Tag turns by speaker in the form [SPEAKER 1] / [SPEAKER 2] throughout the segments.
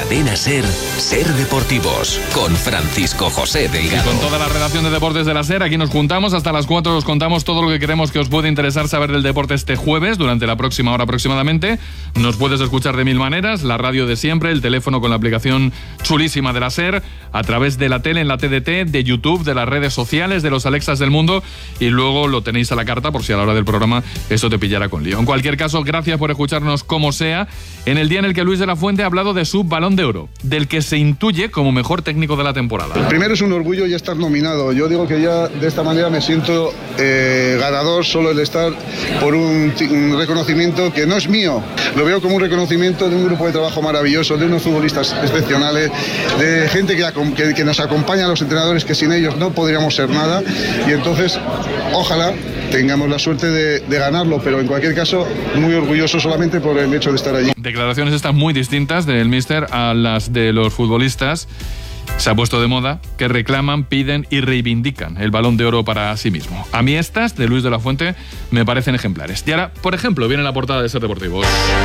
[SPEAKER 1] Cadena SER, Ser Deportivos, con Francisco José Delgado.
[SPEAKER 2] Y con toda la redacción de Deportes de la SER, aquí nos juntamos. Hasta las 4 os contamos todo lo que queremos que os puede interesar saber del deporte este jueves, durante la próxima hora aproximadamente. Nos puedes escuchar de mil maneras, la radio de siempre, el teléfono con la aplicación chulísima de la SER, a través de la tele en la TDT, de YouTube, de las redes sociales, de los Alexas del mundo, y luego lo tenéis a la carta por si a la hora del programa esto te pillara con lío. En cualquier caso, gracias por escucharnos como sea, en el día en el que Luis de la Fuente ha hablado de su Balón de Oro, del que se intuye como mejor técnico de la temporada.
[SPEAKER 3] Primero es un orgullo ya estar nominado. Yo digo que ya de esta manera me siento ganador solo el estar por un reconocimiento que no es mío. Lo veo como un reconocimiento de un grupo de trabajo maravilloso, de unos futbolistas excepcionales, de gente que nos acompaña a los entrenadores, que sin ellos no podríamos ser nada. Y entonces, ojalá tengamos la suerte de ganarlo, pero en cualquier caso, muy orgulloso solamente por el hecho de estar allí.
[SPEAKER 2] Declaraciones estas muy distintas del míster a las de los futbolistas. Se ha puesto de moda que reclaman, piden y reivindican el Balón de Oro para sí mismo. A mí estas, de Luis de la Fuente, me parecen ejemplares. Y ahora, por ejemplo, viene la portada de Ser Deportivos,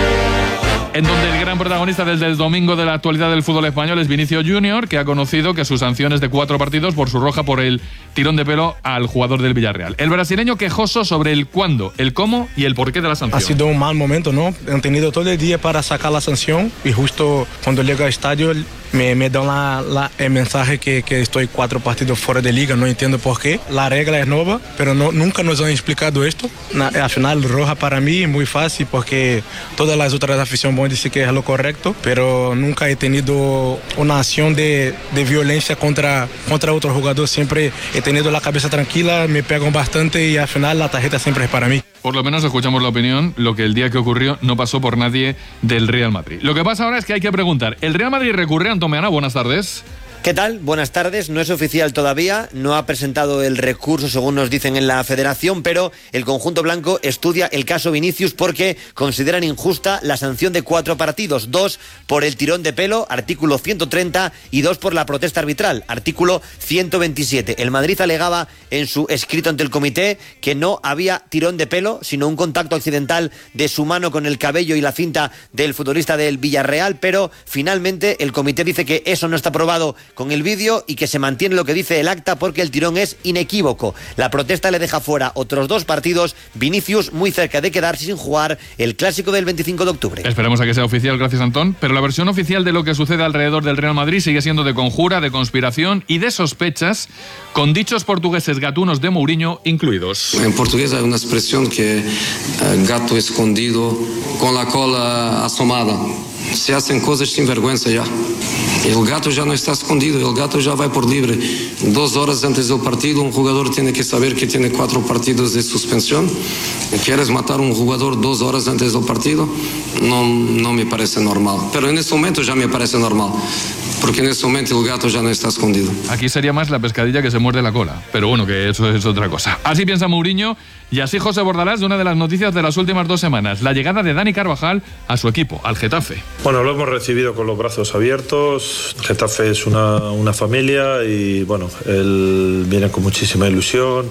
[SPEAKER 2] en donde el gran protagonista desde el domingo de la actualidad del fútbol español es Vinicius Junior, que ha conocido que su sanción es de 4 partidos por su roja por el tirón de pelo al jugador del Villarreal. El brasileño quejoso sobre el cuándo, el cómo y el porqué de la sanción.
[SPEAKER 4] Ha sido un mal momento, ¿no? Han tenido todo el día para sacar la sanción y justo cuando llega al estadio me dan el mensaje que estoy 4 partidos fuera de liga. No entiendo por qué. La regla es nueva, pero nunca nos han explicado esto. Al final, roja para mí es muy fácil porque todas las otras aficiones van a decir que es lo correcto, pero nunca he tenido una acción de violencia contra otro jugador. Siempre he tenido la cabeza tranquila, me pegan bastante y al final la tarjeta siempre es para mí.
[SPEAKER 2] Por lo menos escuchamos la opinión, lo que el día que ocurrió no pasó por nadie del Real Madrid. Lo que pasa ahora es que hay que preguntar, ¿el Real Madrid recurre? Antón Meana, buenas tardes.
[SPEAKER 5] ¿Qué tal? Buenas tardes. No es oficial todavía, no ha presentado el recurso según nos dicen en la federación, pero el conjunto blanco estudia el caso Vinicius porque consideran injusta la sanción de 4 partidos, 2 por el tirón de pelo, artículo 130, y 2 por la protesta arbitral, artículo 127. El Madrid alegaba en su escrito ante el comité que no había tirón de pelo, sino un contacto accidental de su mano con el cabello y la cinta del futbolista del Villarreal, pero finalmente el comité dice que eso no está probado con el vídeo y que se mantiene lo que dice el acta porque el tirón es inequívoco. La protesta le deja fuera otros 2 partidos. Vinicius muy cerca de quedarse sin jugar el clásico del 25 de octubre.
[SPEAKER 2] Esperemos a que sea oficial, gracias Antón. Pero la versión oficial de lo que sucede alrededor del Real Madrid sigue siendo de conjura, de conspiración y de sospechas, con dichos portugueses gatunos de Mourinho incluidos.
[SPEAKER 6] En portugués hay una expresión que gato escondido con la cola asomada. Se hacen cosas sin vergüenza ya. El gato ya no está escondido, el gato ya va por libre. 2 horas antes del partido, un jugador tiene que saber que tiene 4 partidos de suspensión. ¿Quieres matar a un jugador 2 horas antes del partido? No me parece normal. Pero en este momento ya me parece normal, porque en este momento el gato ya no está escondido.
[SPEAKER 2] Aquí sería más la pescadilla que se muerde la cola, pero bueno, que eso es otra cosa. Así piensa Mourinho y así José Bordalás de una de las noticias de las últimas 2 semanas, la llegada de Dani Carvajal a su equipo, al Getafe.
[SPEAKER 7] Bueno, lo hemos recibido con los brazos abiertos. Getafe es una familia y bueno, él viene con muchísima ilusión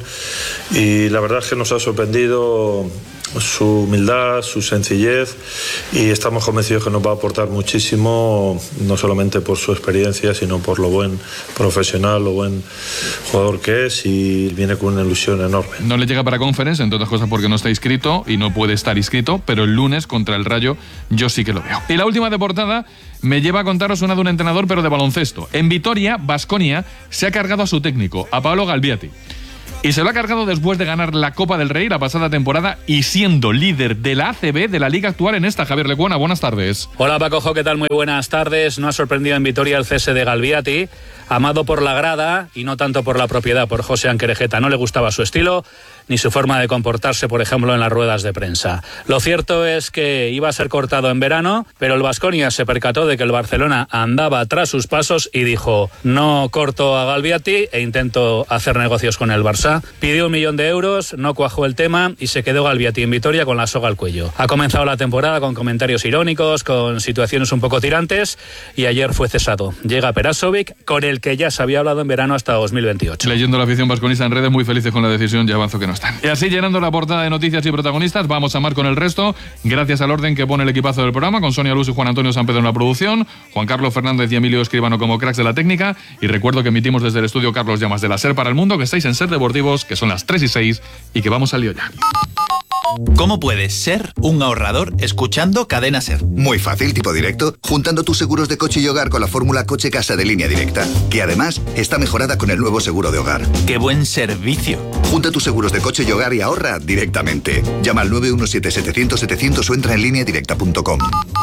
[SPEAKER 7] y la verdad es que nos ha sorprendido su humildad, su sencillez, y estamos convencidos que nos va a aportar muchísimo, no solamente por su experiencia, sino por lo buen profesional, lo buen jugador que es, y viene con una ilusión enorme.
[SPEAKER 2] No le llega para Conference, entre otras cosas porque no está inscrito y no puede estar inscrito, pero el lunes contra el Rayo yo sí que lo veo. Y la última de portada me lleva a contaros una de un entrenador, pero de baloncesto. En Vitoria, Baskonia se ha cargado a su técnico, a Paolo Galbiati. Y se lo ha cargado después de ganar la Copa del Rey la pasada temporada y siendo líder de la ACB de la liga actual en esta. Javier Lecuona, buenas tardes.
[SPEAKER 8] Hola Paco, ¿qué tal? Muy buenas tardes. No ha sorprendido en Vitoria el cese de Galbiati, amado por la grada y no tanto por la propiedad, por José Anquerejeta. No le gustaba su estilo ni su forma de comportarse, por ejemplo, en las ruedas de prensa. Lo cierto es que iba a ser cortado en verano, pero el Baskonia se percató de que el Barcelona andaba tras sus pasos y dijo: no corto a Galbiati e intento hacer negocios con el Barça. Pidió 1 millón de euros, no cuajó el tema y se quedó Galbiati en Vitoria con la soga al cuello. Ha comenzado la temporada con comentarios irónicos, con situaciones un poco tirantes, y ayer fue cesado. Llega Perasovic, con el que ya se había hablado en verano hasta 2028.
[SPEAKER 2] Leyendo la afición vasconista en redes, muy felices con la decisión, ya avanzo que no no están. Y así, llenando la portada de noticias y protagonistas, vamos a amar con el resto, gracias al orden que pone el equipazo del programa, con Sonia Luz y Juan Antonio San Pedro en la producción, Juan Carlos Fernández y Emilio Escribano como cracks de la técnica, y recuerdo que emitimos desde el estudio Carlos Llamas de la SER para el mundo, que estáis en SER Deportivos, que son las 3:06 y que vamos al lío ya.
[SPEAKER 9] ¿Cómo puedes ser un ahorrador escuchando Cadena SER?
[SPEAKER 10] Muy fácil, tipo directo, juntando tus seguros de coche y hogar con la fórmula coche-casa de Línea Directa, que además está mejorada con el nuevo seguro de hogar.
[SPEAKER 9] ¡Qué buen servicio!
[SPEAKER 10] Junta tus seguros de coche y hogar y ahorra directamente. Llama al 917-700-700 o entra en lineadirecta.com.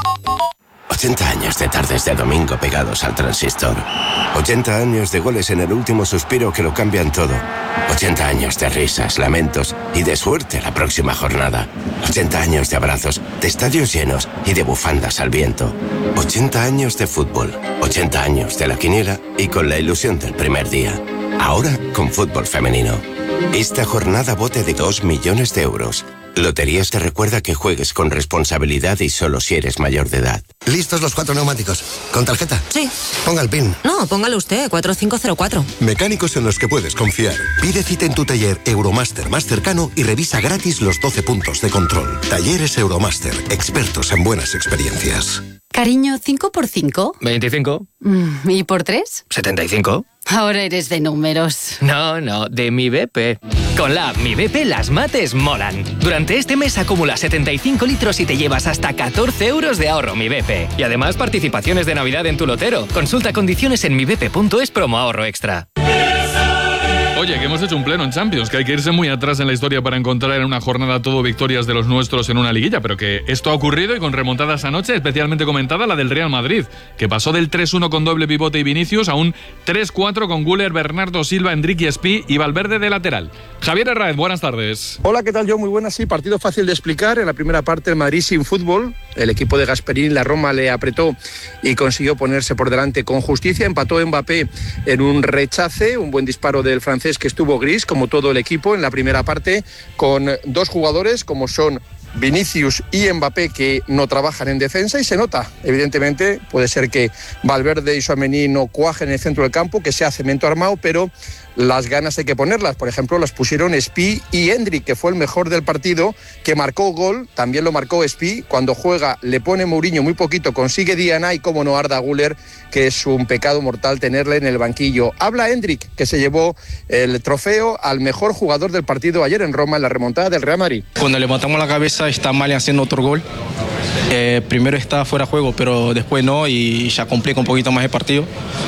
[SPEAKER 11] 80 años de tardes de domingo pegados al transistor. 80 años de goles en el último suspiro que lo cambian todo. 80 años de risas, lamentos y de suerte la próxima jornada. 80 años de abrazos, de estadios llenos y de bufandas al viento. 80 años de fútbol. 80 años de la quiniela y con la ilusión del primer día. Ahora con fútbol femenino. Esta jornada bote de 2 millones de euros. Loterías te recuerda que juegues con responsabilidad y solo si eres mayor de edad.
[SPEAKER 12] ¿Listos los 4 neumáticos? ¿Con tarjeta?
[SPEAKER 13] Sí.
[SPEAKER 12] Ponga el PIN.
[SPEAKER 13] No, póngalo usted, 4504.
[SPEAKER 12] Mecánicos en los que puedes confiar. Pide cita en tu taller Euromaster más cercano y revisa gratis los 12 puntos de control. Talleres Euromaster, expertos en buenas experiencias.
[SPEAKER 14] Cariño, ¿5 por 5?
[SPEAKER 15] 25.
[SPEAKER 14] ¿Y por 3?
[SPEAKER 15] 75.
[SPEAKER 14] Ahora eres de números.
[SPEAKER 15] No, de Mi BP. Con la app Mi BP las mates molan. Durante este mes acumula 75 litros y te llevas hasta 14 euros de ahorro Mi BP. Y además participaciones de Navidad en tu lotero. Consulta condiciones en mibp.es promo ahorro extra.
[SPEAKER 2] Oye, que hemos hecho un pleno en Champions, que hay que irse muy atrás en la historia para encontrar en una jornada todo victorias de los nuestros en una liguilla, pero que esto ha ocurrido y con remontadas anoche, especialmente comentada la del Real Madrid, que pasó del 3-1 con doble pivote y Vinicius a un 3-4 con Güler, Bernardo Silva, Enrique Espí y Valverde de lateral. Javier Herráez, buenas tardes.
[SPEAKER 16] Hola, ¿qué tal? Muy buenas, sí, partido fácil de explicar. En la primera parte el Madrid sin fútbol, el equipo de Gasperini, la Roma le apretó y consiguió ponerse por delante con justicia, empató Mbappé en un rechace, un buen disparo del francés que estuvo gris, como todo el equipo en la primera parte, con 2 jugadores como son Vinicius y Mbappé que no trabajan en defensa y se nota, evidentemente, puede ser que Valverde y Tchouaméni no cuajen en el centro del campo, que sea cemento armado, pero las ganas hay que ponerlas. Por ejemplo, las pusieron Espí y Endrick, que fue el mejor del partido, que marcó gol, también lo marcó Espí. Cuando juega le pone Mourinho muy poquito, consigue Diana y como no Arda Güler, que es un pecado mortal tenerle en el banquillo. Habla Endrick, que se llevó el trofeo al mejor jugador del partido ayer en Roma en la remontada del Real Madrid.
[SPEAKER 4] Cuando levantamos la cabeza está Mali haciendo otro gol. Primero está fuera de juego, pero después no y ya complica un poquito más el partido.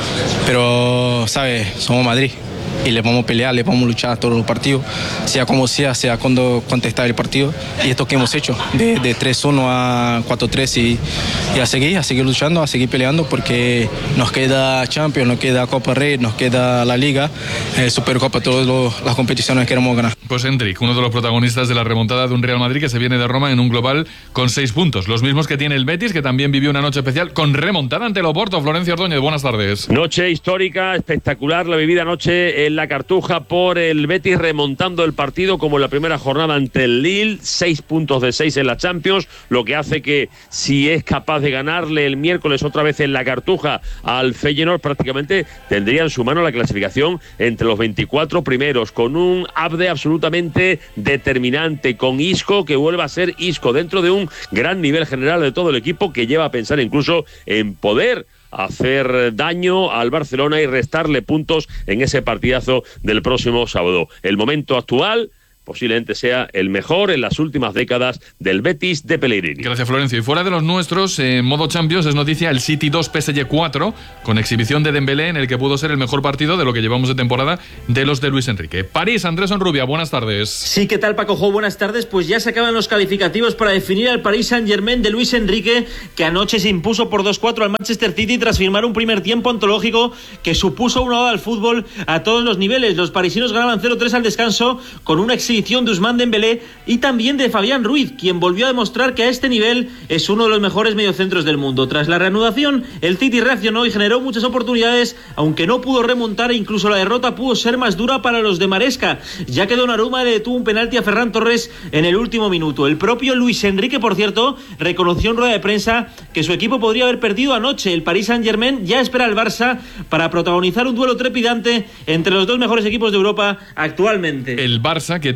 [SPEAKER 4] Pero, ¿sabes? Somos Madrid. Y le vamos a pelear, le vamos a luchar todos los partidos, sea como sea cuando contestar el partido. Y esto que hemos hecho, de 3-1 a 4-3 y a seguir luchando, a seguir peleando, porque nos queda Champions, nos queda Copa Rey, nos queda la Liga, Supercopa, todas las competiciones que queremos ganar.
[SPEAKER 2] Pues Endrick, uno de los protagonistas de la remontada de un Real Madrid que se viene de Roma en un global con 6 puntos, los mismos que tiene el Betis, que también vivió una noche especial con remontada ante el Oporto. Florencio Ordóñez, buenas tardes.
[SPEAKER 17] Noche histórica, espectacular, la vivida anoche en la Cartuja por el Betis, remontando el partido como en la primera jornada ante el Lille, 6 puntos de 6 en la Champions, lo que hace que si es capaz de ganarle el miércoles otra vez en la Cartuja al Feyenoord, prácticamente tendría en su mano la clasificación entre los 24 primeros, con un Abde absolutamente determinante, con Isco que vuelve a ser Isco dentro de un gran nivel general de todo el equipo, que lleva a pensar incluso en poder hacer daño al Barcelona y restarle puntos en ese partidazo del próximo sábado. El momento actual posiblemente sea el mejor en las últimas décadas del Betis de Pellegrini.
[SPEAKER 2] Gracias, Florencio. Y fuera de los nuestros, en modo Champions, es noticia el City 2 PSG 4, con exhibición de Dembélé, en el que pudo ser el mejor partido de lo que llevamos de temporada de los de Luis Enrique. París, Andrés Onrubia, buenas tardes.
[SPEAKER 18] Sí, ¿qué tal, Paco Jo? Buenas tardes. Pues ya se acaban los calificativos para definir al Paris Saint-Germain de Luis Enrique, que anoche se impuso por 2-4 al Manchester City tras firmar un primer tiempo antológico que supuso una oda al fútbol a todos los niveles. Los parisinos ganaban 0-3 al descanso con una exhibición de Ousmane Dembélé y también de Fabián Ruiz, quien volvió a demostrar que a este nivel es uno de los mejores mediocentros del mundo. Tras la reanudación, el City reaccionó y generó muchas oportunidades, aunque no pudo remontar e incluso la derrota pudo ser más dura para los de Maresca, ya que Donnarumma le detuvo un penalti a Ferran Torres en el último minuto. El propio Luis Enrique, por cierto, reconoció en rueda de prensa que su equipo podría haber perdido anoche. El Paris Saint-Germain ya espera al Barça para protagonizar un duelo trepidante entre los dos mejores equipos de Europa actualmente.
[SPEAKER 2] El Barça, que tiene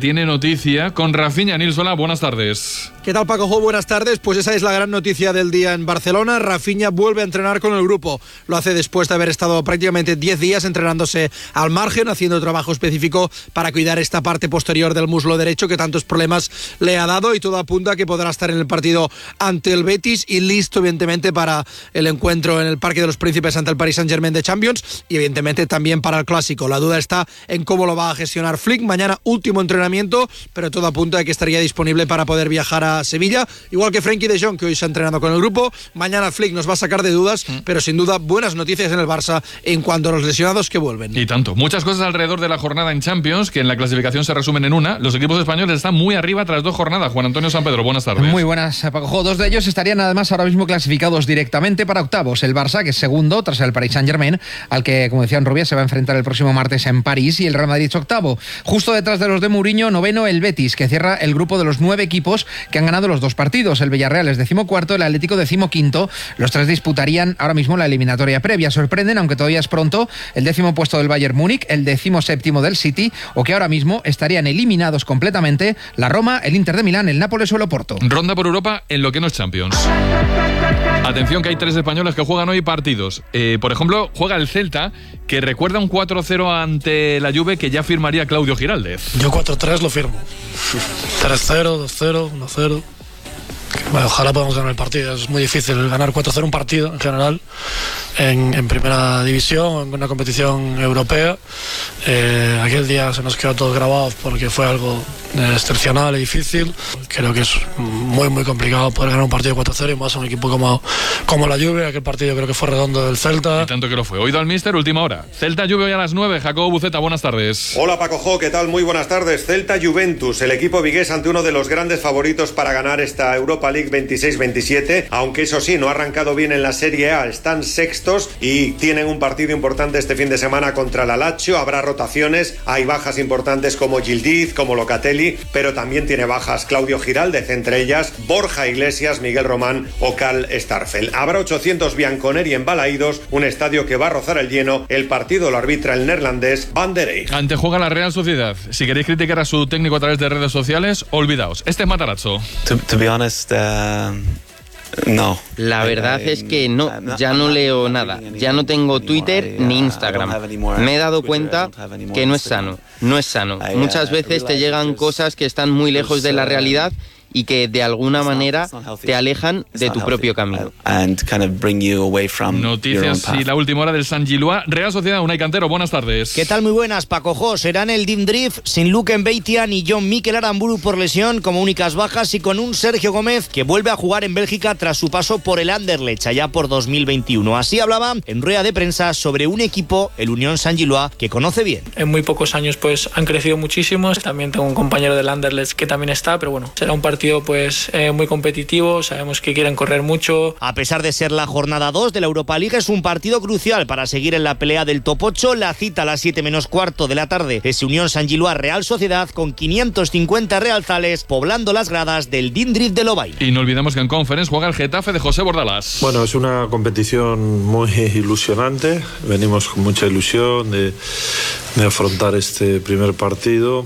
[SPEAKER 2] tiene noticia con Rafinha. Nilsola, buenas tardes.
[SPEAKER 19] ¿Qué tal, Paco Jo? Buenas tardes. Pues esa es la gran noticia del día en Barcelona. Rafinha vuelve a entrenar con el grupo. Lo hace después de haber estado prácticamente 10 días entrenándose al margen, haciendo trabajo específico para cuidar esta parte posterior del muslo derecho que tantos problemas le ha dado, y todo apunta a que podrá estar en el partido ante el Betis y listo, evidentemente, para el encuentro en el Parque de los Príncipes ante el Paris Saint-Germain de Champions, y evidentemente también para el Clásico. La duda está en cómo lo va a gestionar Flick. Mañana último entrenamiento, pero todo apunta a que estaría disponible para poder viajar a Sevilla, igual que Frenkie de Jong, que hoy se ha entrenado con el grupo. Mañana Flick nos va a sacar de dudas, pero sin duda buenas noticias en el Barça en cuanto a los lesionados que vuelven.
[SPEAKER 2] Y tanto. Muchas cosas alrededor de la jornada en Champions, que en la clasificación se resumen en una. Los equipos españoles están muy arriba tras 2 jornadas. Juan Antonio San Pedro, buenas tardes.
[SPEAKER 20] Muy buenas, Paco. 2 de ellos estarían además ahora mismo clasificados directamente para octavos. El Barça, que es segundo tras el Paris Saint-Germain, al que, como decían Rubia, se va a enfrentar el próximo martes en París, y el Real Madrid octavo. Justo detrás de los de Mourinho, noveno el Betis, que cierra el grupo de los 9 equipos que han ganado los 2 partidos. El Villarreal es 14º, el Atlético 15º. Los 3 disputarían ahora mismo la eliminatoria previa. Sorprenden, aunque todavía es pronto, el 10º puesto del Bayern Múnich, el 17º del City, o que ahora mismo estarían eliminados completamente la Roma, el Inter de Milán, el Nápoles o el Oporto.
[SPEAKER 2] Ronda por Europa en lo que no es Champions. Atención, que hay 3 españoles que juegan hoy partidos. Por ejemplo, juega el Celta, que recuerda un 4-0 ante la Juve que ya firmaría Claudio Giraldez.
[SPEAKER 21] Yo 4-3 lo firmo. 3-0, 2-0, 1-0. Bueno, ojalá podamos ganar el partido. Es muy difícil ganar 4-0 un partido en general en primera división, en una competición europea. Aquel día se nos quedó todos grabados porque fue algo excepcional y difícil. Creo que es muy muy complicado poder ganar un partido 4-0 y más a un equipo como la Juve. Aquel partido creo que fue redondo del Celta.
[SPEAKER 2] Y tanto que lo fue. Oído al míster, última hora. Celta Juve hoy a las 9. Jacobo Buceta, buenas tardes.
[SPEAKER 22] Hola Paco Jo, ¿qué tal? Muy buenas tardes. Celta Juventus, el equipo vigués ante uno de los grandes favoritos para ganar esta Europa League 26-27, aunque eso sí, no ha arrancado bien en la Serie A, están sextos y tienen un partido importante este fin de semana contra la Lazio. Habrá rotaciones, hay bajas importantes como Yildiz, como Locatelli, pero también tiene bajas Claudio Giraldez, entre ellas Borja Iglesias, Miguel Román o Cal Starfel. Habrá 800 bianconeri en Balaídos, un estadio que va a rozar el lleno. El partido lo arbitra el neerlandés Van der Eyck.
[SPEAKER 2] Antejuega la Real Sociedad. Si queréis criticar a su técnico a través de redes sociales, olvidaos. Este es Matarazzo.
[SPEAKER 23] To be honest, no.
[SPEAKER 24] La verdad es que no, ya no leo nada. Ya no tengo Twitter ni Instagram. Me he dado cuenta que no es sano. No es sano. Muchas veces te llegan cosas que están muy lejos de la realidad y que de alguna manera te alejan de tu propio camino.
[SPEAKER 2] Noticias y la última hora del San Gilois. Real Sociedad, Unai Cantero, buenas tardes.
[SPEAKER 25] ¿Qué tal? Muy buenas, Paco Jo. Serán el Dim Drift sin Luke Mbeitia ni John Mikel Aramburu por lesión como únicas bajas, y con un Sergio Gómez que vuelve a jugar en Bélgica tras su paso por el Anderlecht allá por 2021. Así hablaba en rueda de prensa sobre un equipo, el Unión San Gilois, que conoce bien.
[SPEAKER 26] En muy pocos años pues han crecido muchísimo. También tengo un compañero del Anderlecht que también está, pero bueno, será un partido pues muy competitivo. Sabemos que quieren correr mucho.
[SPEAKER 25] A pesar de ser la jornada 2 de la Europa League, es un partido crucial para seguir en la pelea del top 8. La cita a las 7:15 de la tarde es Unión San Gilois Real Sociedad, con 550 realzales poblando las gradas del Dim Drift de Lovaina.
[SPEAKER 2] Y no olvidemos que en Conference juega el Getafe de José Bordalás.
[SPEAKER 7] Bueno, es una competición muy ilusionante. Venimos con mucha ilusión de afrontar este primer partido.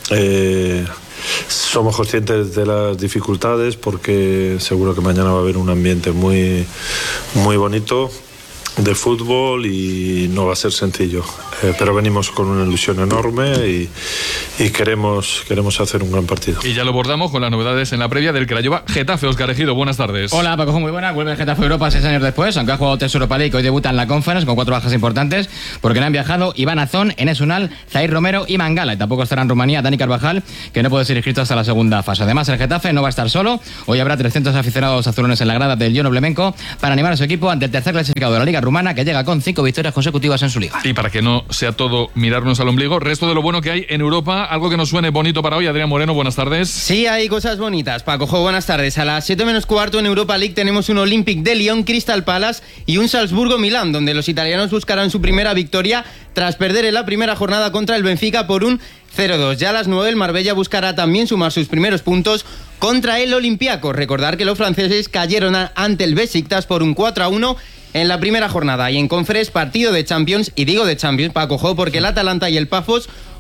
[SPEAKER 7] Somos conscientes de las dificultades porque seguro que mañana va a haber un ambiente muy, muy bonito de fútbol y no va a ser sencillo, pero venimos con una ilusión enorme y queremos hacer un gran partido.
[SPEAKER 2] Y ya lo abordamos con las novedades en la previa del Craiova Getafe. Óscar Ejido, buenas tardes.
[SPEAKER 27] Hola Paco, muy buena. Vuelve el Getafe a Europa 6 años después, aunque ha jugado 3 Europa League. Hoy debuta en la Conference con 4 bajas importantes porque no han viajado Iván Azón, Enes Unal, Zair Romero y Mangala, y tampoco estará en Rumanía Dani Carvajal, que no puede ser inscrito hasta la segunda fase. Además, el Getafe no va a estar solo. Hoy habrá 300 aficionados azulones en la grada del Jono Blemenko para animar a su equipo ante el tercer clasificado de la Liga Rumana, que llega con 5 victorias consecutivas en su liga.
[SPEAKER 2] Y para que no sea todo mirarnos al ombligo, resto de lo bueno que hay en Europa, algo que nos suene bonito para hoy. Adrián Moreno, buenas tardes.
[SPEAKER 27] Sí, hay cosas bonitas. Paco Jo, buenas tardes. A las 7:15 en Europa League tenemos un Olympique de Lyon Crystal Palace y un Salzburgo Milán, donde los italianos buscarán su primera victoria tras perder en la primera jornada contra el Benfica por un 0-2. Ya a las 9 el Marbella buscará también sumar sus primeros puntos contra el Olympiacos. Recordar que los franceses cayeron ante el Besiktas por un 4-1 en la primera jornada. Y en Conference, partido de Champions, y digo de Champions, Paco Jo, porque el Atalanta y el Pafos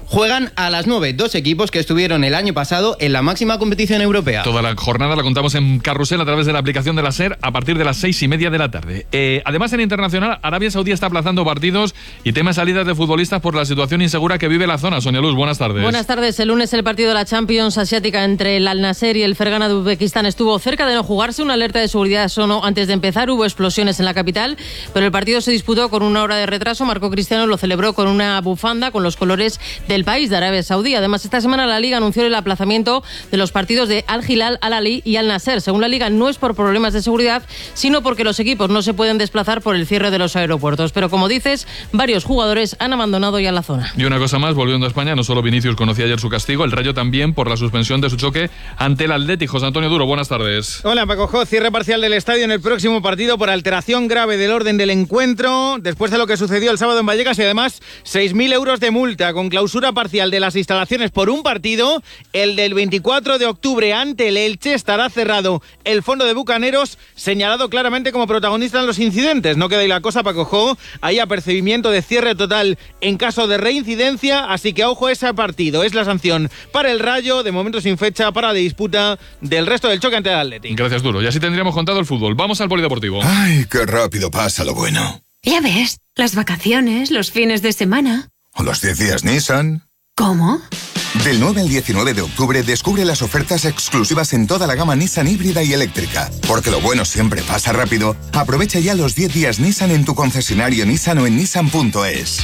[SPEAKER 27] Juegan a las 9 dos equipos que estuvieron el año pasado en la máxima competición europea.
[SPEAKER 2] Toda la jornada la contamos en Carrusel a través de la aplicación de la SER a partir de las 6:30 de la tarde. Además, en internacional, Arabia Saudí está aplazando partidos y teme salidas de futbolistas por la situación insegura que vive la zona. Sonia Luz, buenas tardes.
[SPEAKER 1] Buenas tardes. El lunes el partido de la Champions asiática entre el Al-Nassr y el Fergana de Uzbekistán estuvo cerca de no jugarse. Una alerta de seguridad sonó antes de empezar. Hubo explosiones en la capital, pero el partido se disputó con una hora de retraso. Marco Cristiano lo celebró con una bufanda con los colores del país de Arabia Saudí. Además, esta semana la Liga anunció el aplazamiento de los partidos de Al-Hilal, Al-Ahly y Al-Nassr. Según la Liga, no es por problemas de seguridad, sino porque los equipos no se pueden desplazar por el cierre de los aeropuertos. Pero como dices, varios jugadores han abandonado ya la zona.
[SPEAKER 2] Y una cosa más, volviendo a España, no solo Vinicius conocía ayer su castigo, el Rayo también por la suspensión de su choque ante el Athletic. José Antonio Duro, buenas tardes.
[SPEAKER 3] Hola, Paco. Cierre parcial del estadio en el próximo partido por alteración grave del orden del encuentro, después de lo que sucedió el sábado en Vallecas, y además 6.000 euros de multa con clausura parcial de las instalaciones por un partido. El del 24 de octubre ante el Elche estará cerrado. El fondo de Bucaneros señalado claramente como protagonista en los incidentes. No queda ahí la cosa, Paco. Hay apercibimiento de cierre total en caso de reincidencia, así que ojo a ese partido. Es la sanción para el Rayo, de momento sin fecha para la disputa del resto del choque ante el Athletic.
[SPEAKER 2] Gracias, Duro. Y así tendríamos contado el fútbol. Vamos al polideportivo.
[SPEAKER 5] Ay, qué rápido pasa lo bueno.
[SPEAKER 6] Ya ves, las vacaciones, los fines de semana.
[SPEAKER 5] O los 10 días Nissan.
[SPEAKER 6] ¿Cómo?
[SPEAKER 5] Del 9 al 19 de octubre descubre las ofertas exclusivas en toda la gama Nissan híbrida y eléctrica. Porque lo bueno siempre pasa rápido. Aprovecha ya los 10 días Nissan en tu concesionario Nissan o en nissan.es.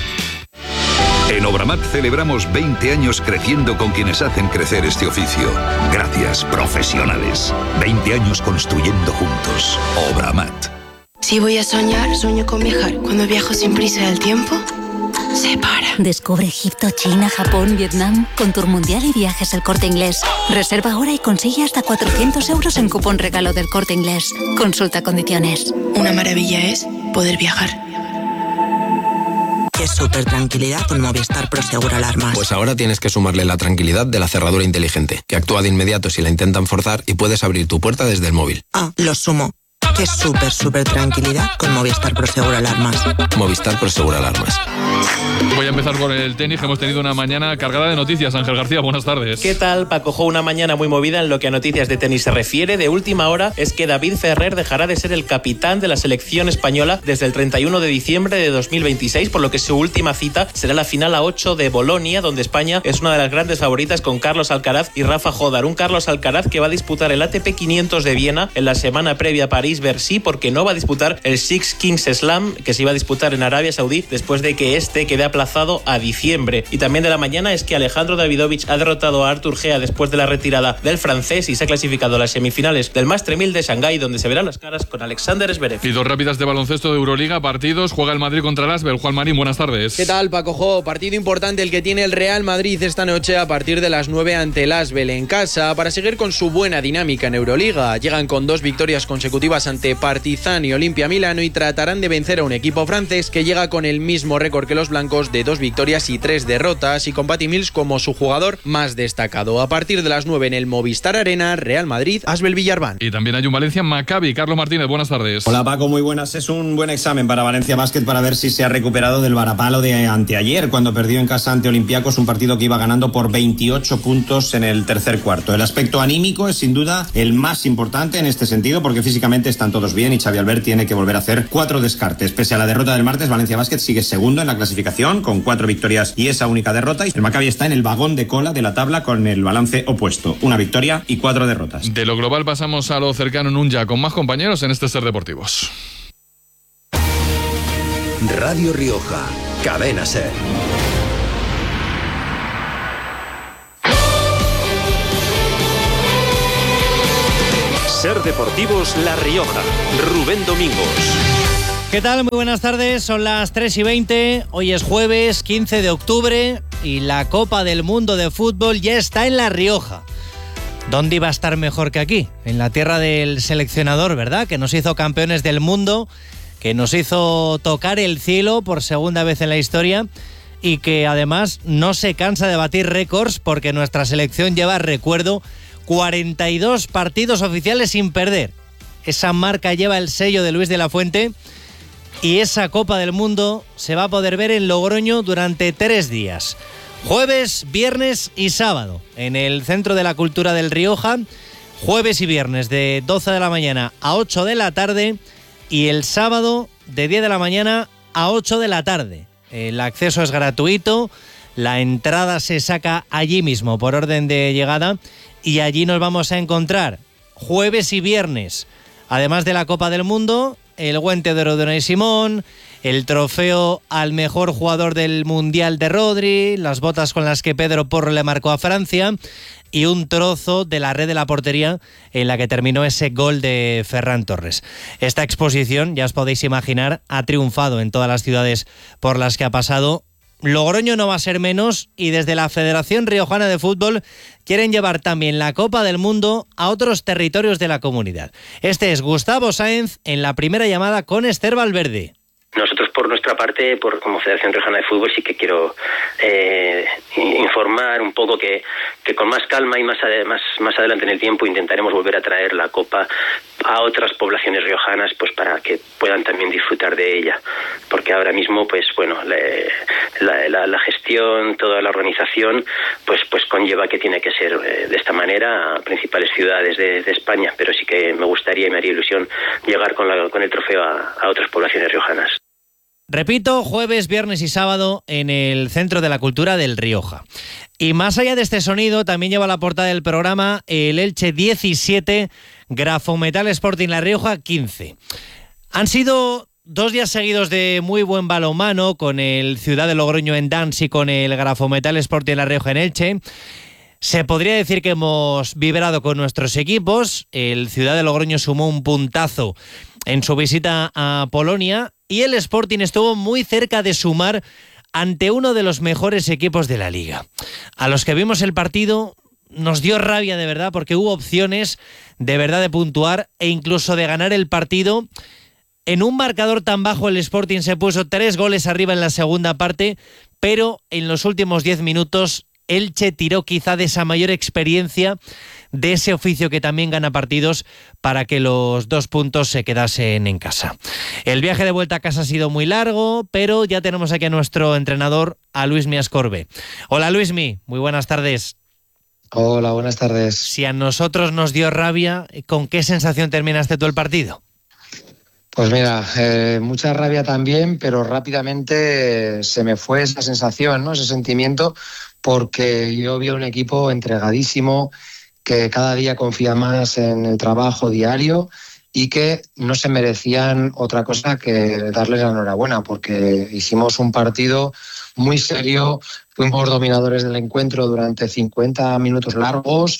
[SPEAKER 8] En Obramat celebramos 20 años creciendo con quienes hacen crecer este oficio. Gracias, profesionales. 20 años construyendo juntos. Obramat.
[SPEAKER 9] Si voy a soñar, sueño con viajar. Cuando viajo sin prisa del tiempo, se para.
[SPEAKER 10] Descubre Egipto, China, Japón, Vietnam con Tour Mundial y Viajes El Corte Inglés. Reserva ahora y consigue hasta 400 euros en cupón regalo del Corte Inglés. Consulta condiciones.
[SPEAKER 9] Una maravilla es poder viajar.
[SPEAKER 28] Es súper tranquilidad con Movistar Prosegur Alarmas.
[SPEAKER 29] Pues ahora tienes que sumarle la tranquilidad de la cerradura inteligente, que actúa de inmediato si la intentan forzar y puedes abrir tu puerta desde el móvil.
[SPEAKER 28] Ah, lo sumo. Que es súper tranquilidad con Movistar Prosegur Alarmas.
[SPEAKER 29] Movistar Prosegur Alarmas.
[SPEAKER 2] Voy a empezar por el tenis, que hemos tenido una mañana cargada de noticias. Ángel García, buenas tardes.
[SPEAKER 30] ¿Qué tal, Paco? Una mañana muy movida en lo que a noticias de tenis se refiere. De última hora es que David Ferrer dejará de ser el capitán de la selección española desde el 31 de diciembre de 2026, por lo que su última cita será la final A8 de Bolonia, donde España es una de las grandes favoritas con Carlos Alcaraz y Rafa Jodar. Un Carlos Alcaraz que va a disputar el ATP 500 de Viena en la semana previa a París-Bercy, porque no va a disputar el Six Kings Slam, que se iba a disputar en Arabia Saudí, después de que este quede aplazado a diciembre. Y también de la mañana es que Alejandro Davidovich ha derrotado a Artur Gea después de la retirada del francés y se ha clasificado a las semifinales del Master 1000 de Shanghái, donde se verán las caras con Alexander Zverev.
[SPEAKER 2] Y dos rápidas de baloncesto de Euroliga, partidos. Juega el Madrid contra el Asbel. Juan Marín, buenas tardes.
[SPEAKER 3] ¿Qué tal, Paco? Partido importante el que tiene el Real Madrid esta noche a partir de las 9 ante el Asbel en casa para seguir con su buena dinámica en Euroliga. Llegan con 2 victorias consecutivas ante Partizan y Olimpia Milano y tratarán de vencer a un equipo francés que llega con el mismo récord que los blancos de 2 victorias y 3 derrotas, y con Patty Mills como su jugador más destacado. A partir de las 9 en el Movistar Arena, Real Madrid, Asbel Villarban.
[SPEAKER 2] Y también hay un Valencia Maccabi. Carlos Martínez, buenas tardes.
[SPEAKER 31] Hola, Paco, muy buenas. Es un buen examen para Valencia Basket para ver si se ha recuperado del varapalo de anteayer, cuando perdió en casa ante Olympiacos, un partido que iba ganando por 28 puntos en el tercer cuarto. El aspecto anímico es sin duda el más importante en este sentido, porque físicamente están todos bien y Xavi Albert tiene que volver a hacer 4 descartes. Pese a la derrota del martes, Valencia Basket sigue segundo en la clasificación con 4 victorias y esa única derrota. Y el Maccabi está en el vagón de cola de la tabla con el balance opuesto: 1 victoria y 4 derrotas.
[SPEAKER 2] De lo global pasamos a lo cercano en un ya con más compañeros en este Ser Deportivos.
[SPEAKER 32] Radio Rioja, Cadena Ser.
[SPEAKER 33] Ser Deportivos La Rioja, Rubén Domingos.
[SPEAKER 34] ¿Qué tal? Muy buenas tardes, son las 3:20, hoy es jueves 15 de octubre y la Copa del Mundo de Fútbol ya está en La Rioja. ¿Dónde iba a estar mejor que aquí? En la tierra del seleccionador, ¿verdad? Que nos hizo campeones del mundo, que nos hizo tocar el cielo por segunda vez en la historia y que además no se cansa de batir récords porque nuestra selección lleva, recuerdo, 42 partidos oficiales sin perder. Esa marca lleva el sello de Luis de la Fuente y esa Copa del Mundo se va a poder ver en Logroño durante 3 días. Jueves, viernes y sábado en el Centro de la Cultura del Rioja. Jueves y viernes de 12 de la mañana a 8 de la tarde y el sábado de 10 de la mañana a 8 de la tarde. El acceso es gratuito, la entrada se saca allí mismo por orden de llegada y allí nos vamos a encontrar jueves y viernes, además de la Copa del Mundo, el Guante de Oro de Unai Simón, el trofeo al mejor jugador del Mundial de Rodri, las botas con las que Pedro Porro le marcó a Francia y un trozo de la red de la portería en la que terminó ese gol de Ferran Torres. Esta exposición, ya os podéis imaginar, ha triunfado en todas las ciudades por las que ha pasado. Logroño no va a ser menos y desde la Federación Riojana de Fútbol quieren llevar también la Copa del Mundo a otros territorios de la comunidad. Este es Gustavo Sáenz en la primera llamada con Esther Valverde.
[SPEAKER 4] Nosotros, por nuestra parte, como Federación Riojana de Fútbol, sí que quiero informar un poco que con más calma y más adelante en el tiempo intentaremos volver a traer la Copa a otras poblaciones riojanas, pues para que puedan también disfrutar de ella. Porque ahora mismo, pues bueno, la gestión, toda la organización, pues conlleva que tiene que ser de esta manera a principales ciudades de España. Pero sí que me gustaría y me haría ilusión llegar con el trofeo a otras poblaciones riojanas.
[SPEAKER 34] Repito, jueves, viernes y sábado en el Centro de la Cultura del Rioja. Y más allá de este sonido, también lleva la portada del programa el Elche 17, Grafometal Sporting La Rioja 15. Han sido 2 días seguidos de muy buen balonmano, con el Ciudad de Logroño en Dans y con el Grafometal Sporting La Rioja en Elche. Se podría decir que hemos vibrado con nuestros equipos. El Ciudad de Logroño sumó un puntazo en su visita a Polonia y el Sporting estuvo muy cerca de sumar ante uno de los mejores equipos de la liga. A los que vimos el partido nos dio rabia de verdad, porque hubo opciones de verdad de puntuar e incluso de ganar el partido. En un marcador tan bajo el Sporting se puso 3 goles arriba en la segunda parte, pero en los últimos 10 minutos Elche tiró quizá de esa mayor experiencia, de ese oficio que también gana partidos, para que los 2 puntos se quedasen en casa. El viaje de vuelta a casa ha sido muy largo, pero ya tenemos aquí a nuestro entrenador, a Luismi Ascorbe. Hola Luismi, muy buenas tardes.
[SPEAKER 11] Hola, buenas tardes.
[SPEAKER 34] Si a nosotros nos dio rabia, ¿con qué sensación terminaste tú el partido?
[SPEAKER 11] Pues mira, mucha rabia también, pero rápidamente se me fue esa sensación, ¿no? Ese sentimiento, porque yo vi a un equipo entregadísimo, que cada día confía más en el trabajo diario y que no se merecían otra cosa que darles la enhorabuena, porque hicimos un partido muy serio, fuimos dominadores del encuentro durante 50 minutos largos.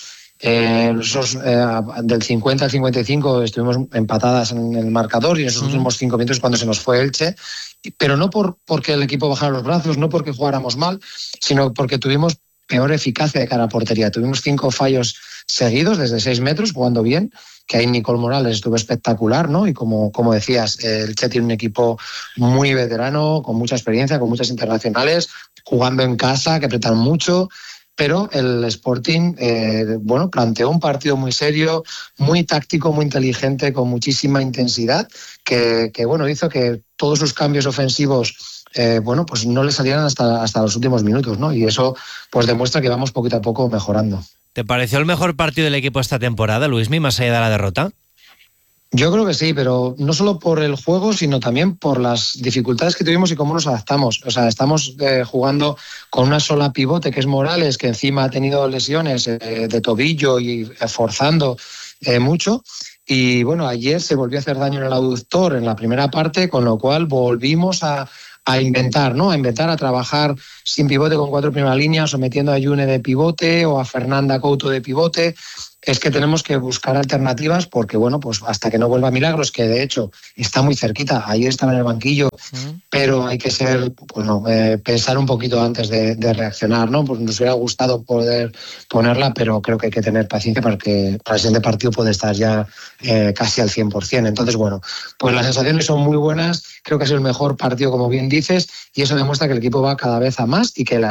[SPEAKER 11] Del 50 al 55 estuvimos empatadas en el marcador y en esos últimos 5 minutos cuando se nos fue Elche, pero no porque el equipo bajara los brazos, no porque jugáramos mal, sino porque tuvimos peor eficacia de cara a portería. Tuvimos 5 fallos seguidos desde 6 metros, jugando bien, que ahí Nicole Morales estuvo espectacular, ¿no? Y como decías, el Che tiene un equipo muy veterano, con mucha experiencia, con muchas internacionales, jugando en casa, que apretan mucho. Pero el Sporting planteó un partido muy serio, muy táctico, muy inteligente, con muchísima intensidad, que hizo que todos sus cambios ofensivos pues no le salieran hasta los últimos minutos, ¿no? Y eso pues demuestra que vamos poquito a poco mejorando.
[SPEAKER 34] ¿Te pareció el mejor partido del equipo esta temporada, Luismi, más allá de la derrota?
[SPEAKER 11] Yo creo que sí, pero no solo por el juego, sino también por las dificultades que tuvimos y cómo nos adaptamos. O sea, estamos jugando con una sola pivote, que es Morales, que encima ha tenido lesiones de tobillo y forzando mucho. Y bueno, ayer se volvió a hacer daño en el aductor en la primera parte, con lo cual volvimos a inventar, ¿no? A inventar, a trabajar sin pivote con 4 primeras líneas, o metiendo a Yune de pivote o a Fernanda Couto de pivote. Es que tenemos que buscar alternativas, porque pues hasta que no vuelva Milagros, que de hecho está muy cerquita, ayer estaba en el banquillo, pero hay que pensar un poquito antes de reaccionar, ¿no? Pues nos hubiera gustado poder ponerla, pero creo que hay que tener paciencia, porque para el siguiente partido puede estar ya casi al 100%. Entonces, pues las sensaciones son muy buenas, creo que es el mejor partido, como bien dices, y eso demuestra que el equipo va cada vez a más y que las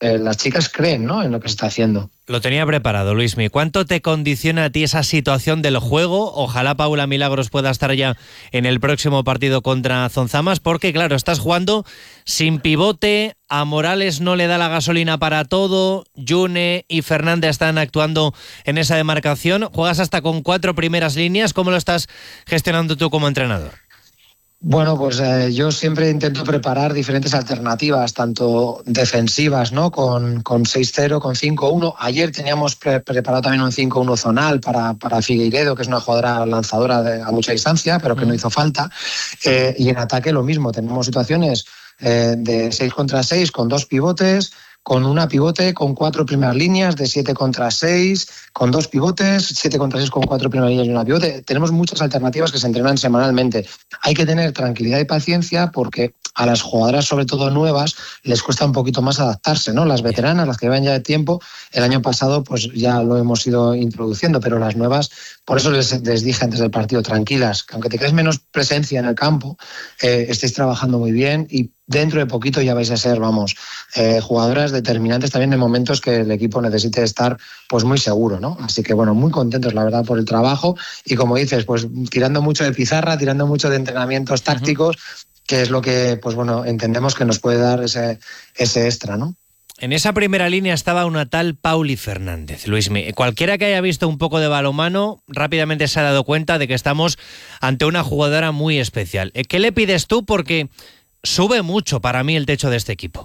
[SPEAKER 11] las chicas creen, ¿no?, en lo que se está haciendo.
[SPEAKER 34] Lo tenía preparado, Luismi. ¿Cuánto te condiciona a ti esa situación del juego? Ojalá Paula Milagros pueda estar ya en el próximo partido contra Zonzamas, porque claro, estás jugando sin pivote, a Morales no le da la gasolina para todo, Yune y Fernández están actuando en esa demarcación, juegas hasta con 4 primeras líneas. ¿Cómo lo estás gestionando tú como entrenador?
[SPEAKER 11] Bueno, pues yo siempre intento preparar diferentes alternativas, tanto defensivas, ¿no?, con 6-0, con 5-1. Ayer teníamos preparado también un 5-1 zonal para Figueiredo, que es una jugadora lanzadora a mucha distancia, pero que no hizo falta. Y en ataque lo mismo, tenemos situaciones de 6 contra 6 con 2 pivotes, con una pivote, con 4 primeras líneas, de 7 contra 6, con 2 pivotes, 7 contra 6 con 4 primeras líneas y una pivote. Tenemos muchas alternativas que se entrenan semanalmente. Hay que tener tranquilidad y paciencia porque a las jugadoras, sobre todo nuevas, les cuesta un poquito más adaptarse, ¿no? Las veteranas, las que llevan ya de tiempo, el año pasado pues ya lo hemos ido introduciendo, pero las nuevas, por eso les dije antes del partido, tranquilas, que aunque te crees menos presencia en el campo, estéis trabajando muy bien y dentro de poquito ya vais a ser, jugadoras determinantes también en momentos que el equipo necesite estar pues muy seguro, ¿no? Así que bueno, muy contentos la verdad por el trabajo y como dices, pues tirando mucho de pizarra, tirando mucho de entrenamientos tácticos, que es lo que pues bueno, entendemos que nos puede dar ese extra, ¿no?
[SPEAKER 34] En esa primera línea estaba una tal Pauli Fernández, Luismi. Cualquiera que haya visto un poco de balonmano rápidamente se ha dado cuenta de que estamos ante una jugadora muy especial. ¿Qué le pides tú? Porque sube mucho para mí el techo de este equipo.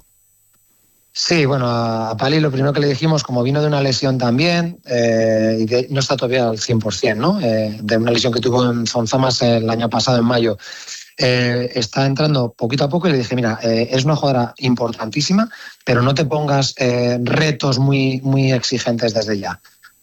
[SPEAKER 11] Sí, bueno, a Pali lo primero que le dijimos, como vino de una lesión también, y no está todavía al 100%, ¿no? De una lesión que tuvo en Zonzamas el año pasado, en mayo. Está entrando poquito a poco y le dije, mira, es una jugadora importantísima, pero no te pongas retos muy, muy exigentes desde ya.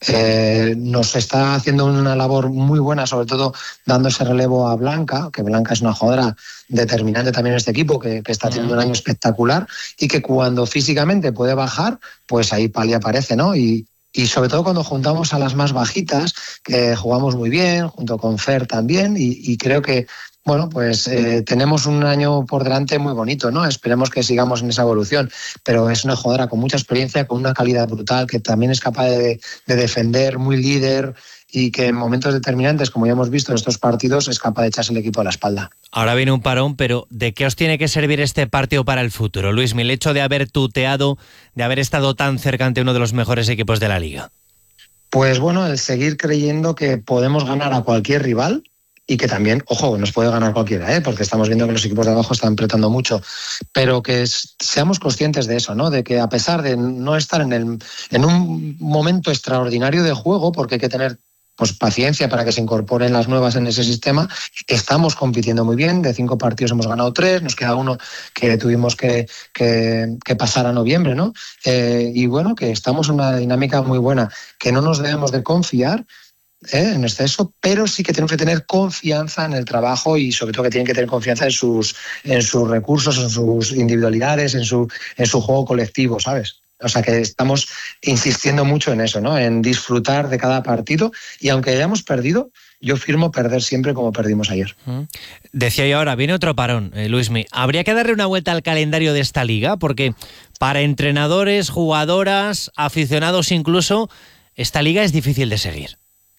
[SPEAKER 11] Nos está haciendo una labor muy buena, sobre todo dando ese relevo a Blanca, que Blanca es una jugadora determinante también en este equipo, que está teniendo un año espectacular y que cuando físicamente puede bajar, pues ahí Pali aparece, ¿no? Y sobre todo cuando juntamos a las más bajitas, que jugamos muy bien, junto con Fer también, y creo que bueno, pues tenemos un año por delante muy bonito, ¿no? Esperemos que sigamos en esa evolución, pero es una jugadora con mucha experiencia, con una calidad brutal, que también es capaz de defender, muy líder y que en momentos determinantes, como ya hemos visto en estos partidos, es capaz de echarse el equipo a la espalda.
[SPEAKER 34] Ahora viene un parón, pero ¿de qué os tiene que servir este partido para el futuro, Luis? El hecho de haber tuteado, de haber estado tan cerca ante uno de los mejores equipos de la Liga.
[SPEAKER 11] Pues bueno, el seguir creyendo que podemos ganar a cualquier rival, y que también, ojo, nos puede ganar cualquiera, porque estamos viendo que los equipos de abajo están apretando mucho, pero que seamos conscientes de eso, ¿no? De que a pesar de no estar en un momento extraordinario de juego, porque hay que tener pues paciencia para que se incorporen las nuevas en ese sistema, estamos compitiendo muy bien, de 5 partidos hemos ganado 3, nos queda uno que tuvimos que pasar a noviembre, ¿no? Y bueno, que estamos en una dinámica muy buena, que no nos debemos de confiar en exceso, pero sí que tenemos que tener confianza en el trabajo y sobre todo que tienen que tener confianza en sus recursos, en sus individualidades, en su juego colectivo, ¿sabes? O sea que estamos insistiendo mucho en eso, ¿no? En disfrutar de cada partido y aunque hayamos perdido, yo firmo perder siempre como perdimos ayer.
[SPEAKER 34] Decía yo ahora, viene otro parón, Luismi. ¿Habría que darle una vuelta al calendario de esta liga? Porque para entrenadores, jugadoras, aficionados incluso, esta liga es difícil de seguir.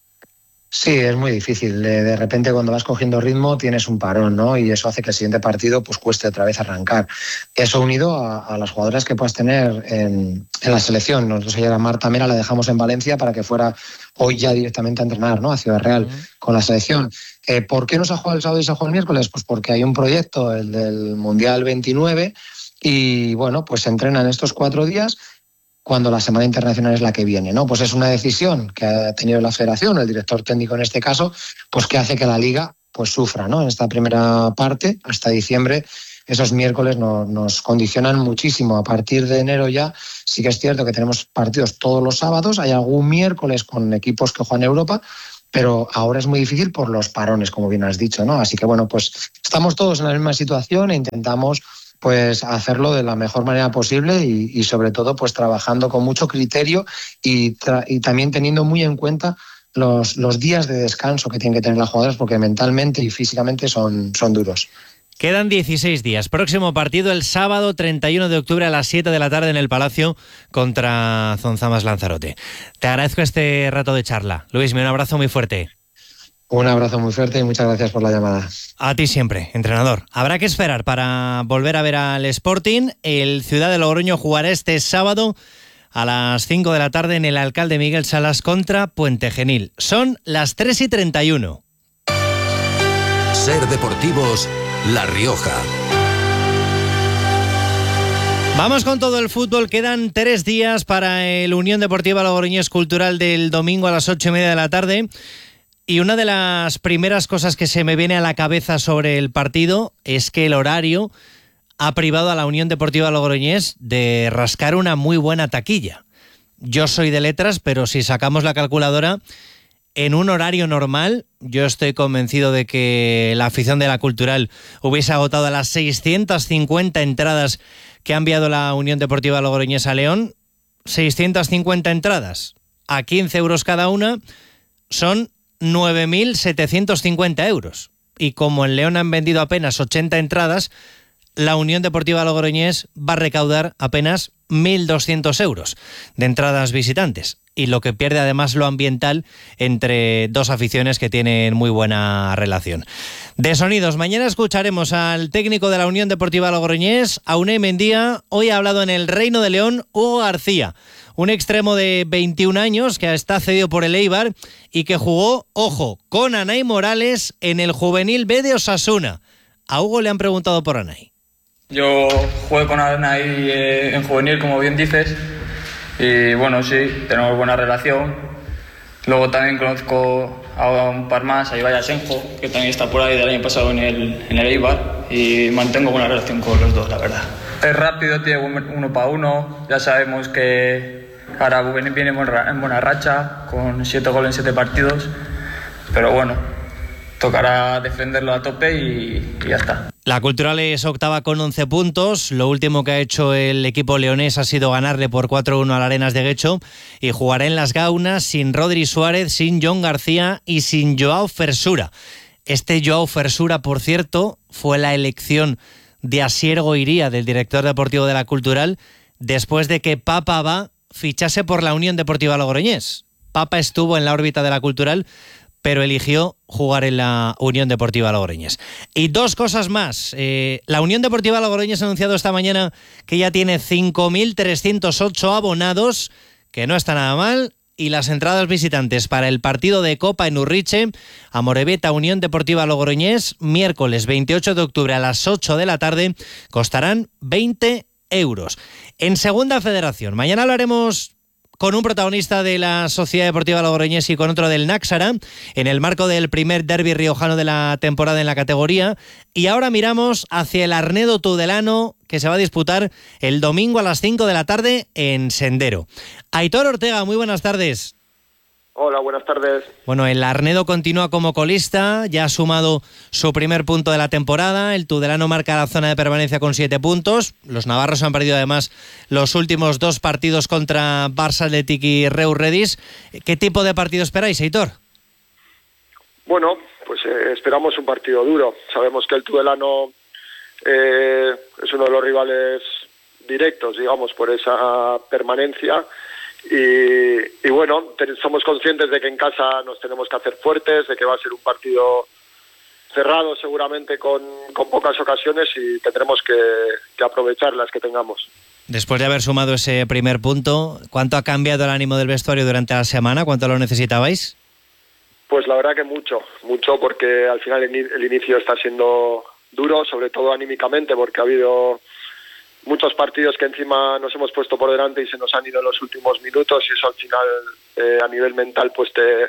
[SPEAKER 11] Sí, es muy difícil. De repente cuando vas cogiendo ritmo tienes un parón, ¿no? Y eso hace que el siguiente partido pues cueste otra vez arrancar. Eso unido a las jugadoras que puedas tener en la selección. Nosotros ayer a Marta Mera la dejamos en Valencia para que fuera hoy ya directamente a entrenar, ¿no? A Ciudad Real con la selección. ¿Por qué no se ha jugado el sábado y se ha jugado el miércoles? Pues porque hay un proyecto, el del Mundial 29, y bueno, pues se entrenan estos 4 días cuando la Semana Internacional es la que viene, ¿no? Pues es una decisión que ha tenido la Federación, el director técnico en este caso, pues que hace que la Liga pues sufra, ¿no? En esta primera parte, hasta diciembre, esos miércoles nos condicionan muchísimo. A partir de enero ya sí que es cierto que tenemos partidos todos los sábados, hay algún miércoles con equipos que juegan en Europa, pero ahora es muy difícil por los parones, como bien has dicho, ¿no? Así que bueno, pues estamos todos en la misma situación e intentamos pues hacerlo de la mejor manera posible y sobre todo pues trabajando con mucho criterio y también teniendo muy en cuenta los días de descanso que tienen que tener las jugadoras porque mentalmente y físicamente son duros.
[SPEAKER 34] Quedan 16 días. Próximo partido el sábado 31 de octubre a las 7 de la tarde en el Palacio contra Zonzamas Lanzarote. Te agradezco este rato de charla. Luis, un abrazo muy fuerte.
[SPEAKER 11] Un abrazo muy fuerte y muchas gracias por la llamada.
[SPEAKER 34] A ti siempre, entrenador. Habrá que esperar para volver a ver al Sporting. El Ciudad de Logroño jugará este sábado a las 5 de la tarde en el Alcalde Miguel Salas contra Puente Genil. Son las 3:31.
[SPEAKER 32] Ser Deportivos, La Rioja.
[SPEAKER 34] Vamos con todo el fútbol. Quedan 3 días para el Unión Deportiva Logroñés Cultural del domingo a las 8:30 de la tarde. Y una de las primeras cosas que se me viene a la cabeza sobre el partido es que el horario ha privado a la Unión Deportiva Logroñés de rascar una muy buena taquilla. Yo soy de letras, pero si sacamos la calculadora, en un horario normal, yo estoy convencido de que la afición de la Cultural hubiese agotado las 650 entradas que ha enviado la Unión Deportiva Logroñés a León. 650 entradas a 15 euros cada una son 9.750 euros. Y como en León han vendido apenas 80 entradas, la Unión Deportiva Logroñés va a recaudar apenas 1.200 euros de entradas visitantes. Y lo que pierde además lo ambiental entre dos aficiones que tienen muy buena relación. De sonidos, mañana escucharemos al técnico de la Unión Deportiva Logroñés, a Unai Mendía. Hoy ha hablado en el Reino de León Hugo García, un extremo de 21 años que está cedido por el Eibar y que jugó, ojo, con Anay Morales en el Juvenil B de Osasuna. A Hugo le han preguntado por Anay.
[SPEAKER 12] Yo jugué con Anay en juvenil, como bien dices, y bueno, sí, tenemos buena relación. Luego también conozco a un par más, a Ibai Asenjo, que también está por ahí del año pasado en el Eibar, y mantengo buena relación con los dos, la verdad. Es rápido, tiene uno para uno, ya sabemos que ahora viene en buena racha, con 7 goles en 7 partidos, pero bueno, tocará defenderlo a tope y ya está.
[SPEAKER 34] La Cultural es octava con 11 puntos. Lo último que ha hecho el equipo leonés ha sido ganarle por 4-1 al Arenas de Guecho y jugará en las Gaunas sin Rodri Suárez, sin John García y sin Joao Fersura. Este Joao Fersura, por cierto, fue la elección de Asier Goiría, del director deportivo de la Cultural, después de que Papa Ba fichase por la Unión Deportiva Logroñés. Papa estuvo en la órbita de la Cultural, pero eligió jugar en la Unión Deportiva Logroñés. Y 2 cosas más. La Unión Deportiva Logroñés ha anunciado esta mañana que ya tiene 5.308 abonados, que no está nada mal, y las entradas visitantes para el partido de Copa en Urriche, Amorebieta Unión Deportiva Logroñés, miércoles 28 de octubre a las 8 de la tarde, costarán 20 euros. En Segunda Federación, mañana hablaremos con un protagonista de la Sociedad Deportiva Logroñés y con otro del Náxara, en el marco del primer derbi riojano de la temporada en la categoría. Y ahora miramos hacia el Arnedo Tudelano, que se va a disputar el domingo a las 5 de la tarde en Sendero. Aitor Ortega, muy buenas tardes.
[SPEAKER 13] Hola, buenas tardes.
[SPEAKER 34] Bueno, el Arnedo continúa como colista, ya ha sumado su primer punto de la temporada, el Tudelano marca la zona de permanencia con 7 puntos, los navarros han perdido además los últimos 2 partidos contra Barça Athletic y Reus Redis. ¿Qué tipo de partido esperáis, Aitor?
[SPEAKER 13] Bueno, pues esperamos un partido duro. Sabemos que el Tudelano es uno de los rivales directos, digamos, por esa permanencia. Y bueno, somos conscientes de que en casa nos tenemos que hacer fuertes, de que va a ser un partido cerrado seguramente con pocas ocasiones y tendremos que aprovechar las que tengamos.
[SPEAKER 34] Después de haber sumado ese primer punto, ¿cuánto ha cambiado el ánimo del vestuario durante la semana? ¿Cuánto lo necesitabais?
[SPEAKER 13] Pues la verdad que mucho porque al final el inicio está siendo duro, sobre todo anímicamente, porque ha habido muchos partidos que encima nos hemos puesto por delante y se nos han ido en los últimos minutos y eso al final a nivel mental pues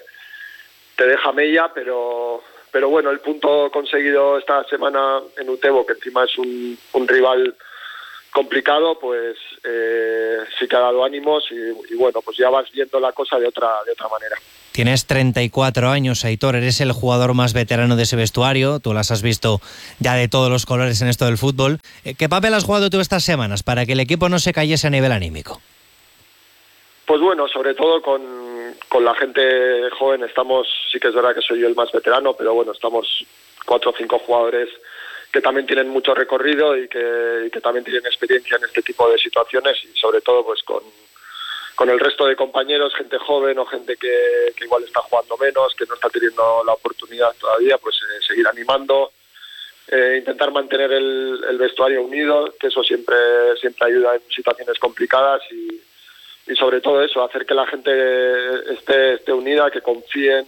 [SPEAKER 13] te deja mella, pero bueno, el punto conseguido esta semana en Utebo, que encima es un rival complicado, pues sí que ha dado ánimos y bueno, pues ya vas viendo la cosa de otra manera.
[SPEAKER 34] Tienes 34 años, Aitor, eres el jugador más veterano de ese vestuario, tú las has visto ya de todos los colores en esto del fútbol. ¿Qué papel has jugado tú estas semanas para que el equipo no se cayese a nivel anímico?
[SPEAKER 13] Pues bueno, sobre todo con la gente joven estamos, sí que es verdad que soy yo el más veterano, pero bueno, estamos 4 o 5 jugadores también tienen mucho recorrido y que también tienen experiencia en este tipo de situaciones, y sobre todo pues con el resto de compañeros, gente joven o gente que igual está jugando menos, que no está teniendo la oportunidad todavía, pues seguir animando, intentar mantener el vestuario unido, que eso siempre ayuda en situaciones complicadas, y sobre todo eso, hacer que la gente esté unida, que confíen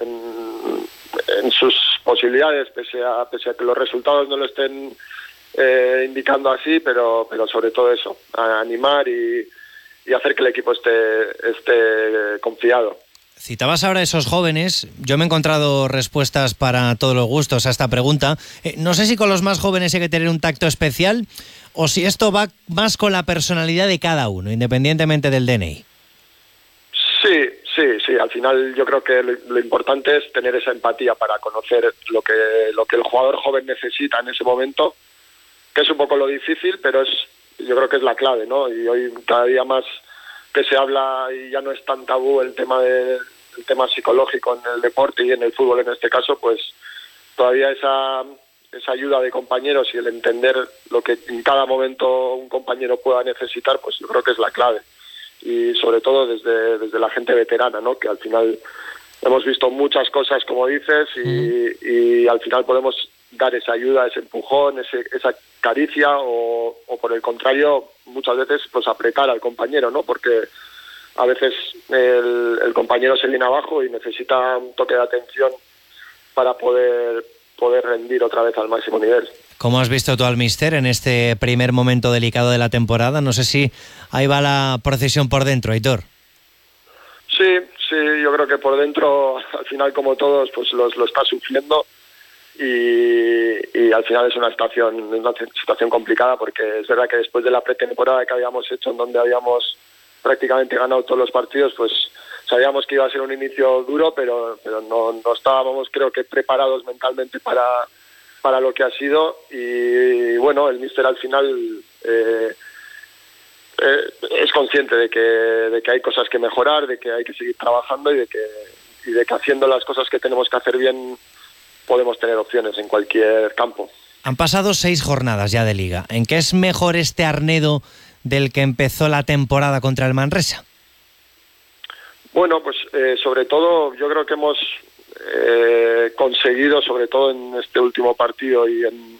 [SPEAKER 13] en sus posibilidades, pese a que los resultados no lo estén indicando así, pero sobre todo eso, animar y hacer que el equipo esté confiado.
[SPEAKER 34] Citabas ahora a esos jóvenes. Yo me he encontrado respuestas para todos los gustos a esta pregunta. No sé si con los más jóvenes hay que tener un tacto especial o si esto va más con la personalidad de cada uno, independientemente del DNI.
[SPEAKER 13] Sí. Al final yo creo que lo importante es tener esa empatía para conocer lo que el jugador joven necesita en ese momento, que es un poco lo difícil, pero yo creo que es la clave, ¿no? Y hoy cada día más que se habla y ya no es tan tabú el tema psicológico en el deporte y en el fútbol en este caso, pues todavía esa ayuda de compañeros y el entender lo que en cada momento un compañero pueda necesitar, pues yo creo que es la clave. Y sobre todo desde la gente veterana, ¿no? Que al final hemos visto muchas cosas, como dices, y al final podemos dar esa ayuda, ese empujón, esa caricia, o por el contrario, muchas veces pues apretar al compañero, ¿no? Porque a veces el compañero se viene abajo y necesita un toque de atención para poder rendir otra vez al máximo nivel.
[SPEAKER 34] ¿Cómo has visto tú al míster en este primer momento delicado de la temporada? No sé si ahí va la procesión por dentro, Aitor.
[SPEAKER 13] Sí, yo creo que por dentro, al final, como todos, pues lo está sufriendo, y al final es una situación complicada, porque es verdad que después de la pretemporada que habíamos hecho, en donde habíamos prácticamente ganado todos los partidos, pues sabíamos que iba a ser un inicio duro, pero no estábamos, creo que, preparados mentalmente para lo que ha sido. Y bueno, el míster al final es consciente de que hay cosas que mejorar, de que hay que seguir trabajando, y de que haciendo las cosas que tenemos que hacer bien podemos tener opciones en cualquier campo.
[SPEAKER 34] Han pasado 6 jornadas ya de Liga. ¿En qué es mejor este Arnedo del que empezó la temporada contra el Manresa?
[SPEAKER 3] Bueno, pues sobre todo yo creo que hemos conseguido, sobre todo en este último partido y en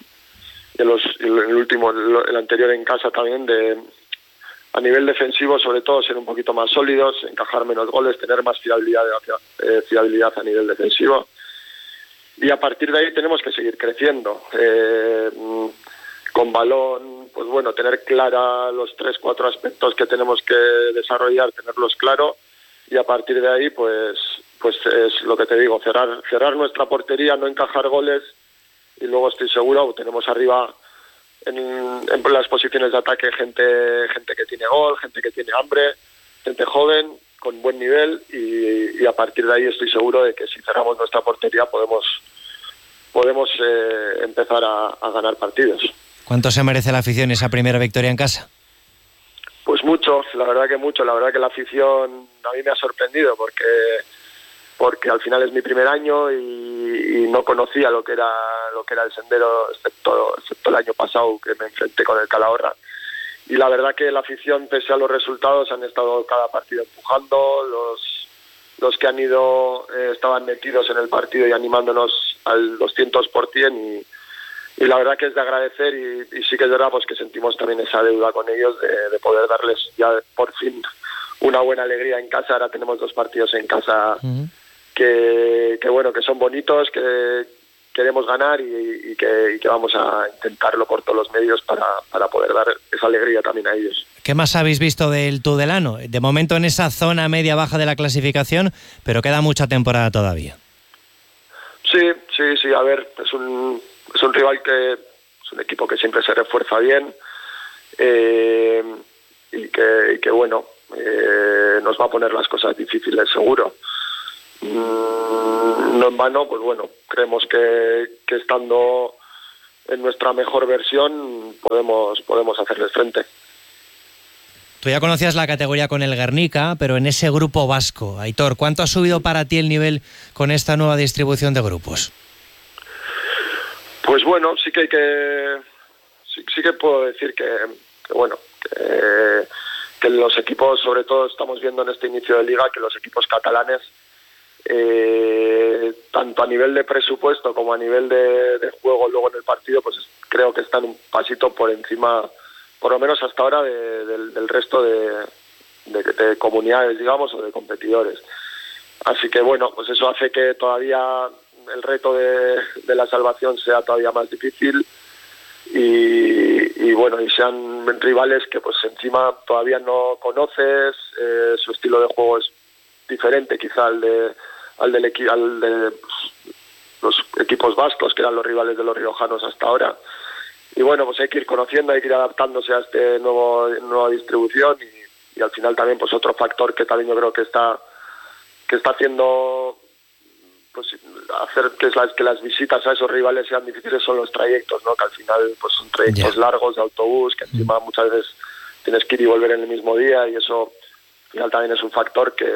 [SPEAKER 3] el anterior en casa también, a nivel defensivo, sobre todo ser un poquito más sólidos, encajar menos goles, tener más fiabilidad a nivel defensivo. Y a partir de ahí tenemos que seguir creciendo. Con balón, pues bueno, tener clara los 3-4 aspectos que tenemos que desarrollar, tenerlos claro, y a partir de ahí pues es lo que te digo, cerrar nuestra portería, no encajar goles, y luego estoy seguro, tenemos arriba en las posiciones de ataque gente que tiene gol, gente que tiene hambre, gente joven, con buen nivel, y a partir de ahí estoy seguro de que si cerramos nuestra portería podemos empezar a ganar partidos.
[SPEAKER 34] ¿Cuánto se merece la afición esa primera victoria en casa?
[SPEAKER 13] Pues mucho, la verdad que la afición a mí me ha sorprendido, porque al final es mi primer año y no conocía lo que era el sendero, excepto el año pasado, que me enfrenté con el Calahorra. Y la verdad que la afición, pese a los resultados, han estado cada partido empujando, los que han ido estaban metidos en el partido y animándonos al 200%, y la verdad que es de agradecer, y sí que es verdad pues que sentimos también esa deuda con ellos de poder darles ya por fin una buena alegría en casa. Ahora tenemos 2 partidos en casa que bueno, que son bonitos, que queremos ganar y que vamos a intentarlo por todos los medios para poder dar esa alegría también a ellos.
[SPEAKER 34] ¿Qué más habéis visto del Tudelano? De momento en esa zona media-baja de la clasificación, pero queda mucha temporada todavía. Sí,
[SPEAKER 13] a ver, es un rival que es un equipo que siempre se refuerza bien, y que bueno, nos va a poner las cosas difíciles seguro. No en vano, pues bueno, creemos que estando en nuestra mejor versión podemos hacerles frente.
[SPEAKER 34] Tú ya conocías la categoría con el Guernica, pero en ese grupo vasco, Aitor, ¿cuánto ha subido para ti el nivel con esta nueva distribución de grupos?
[SPEAKER 13] Pues bueno, sí que puedo decir que los equipos, sobre todo estamos viendo en este inicio de liga, que los equipos catalanes, tanto a nivel de presupuesto como a nivel de juego luego en el partido, pues creo que están un pasito por encima, por lo menos hasta ahora, del resto de comunidades, digamos, o de competidores. Así que bueno, pues eso hace que todavía el reto de la salvación sea todavía más difícil y bueno, y sean rivales que pues encima todavía no conoces, su estilo de juego es diferente quizá al de los equipos vascos, que eran los rivales de los riojanos hasta ahora. Y bueno, pues hay que ir conociendo, hay que ir adaptándose a esta nueva distribución y al final también pues otro factor que también yo creo que está haciendo pues hacer que las visitas a esos rivales sean difíciles son los trayectos, ¿no? Que al final pues son trayectos largos de autobús, que encima muchas veces tienes que ir y volver en el mismo día, y eso al final también es un factor que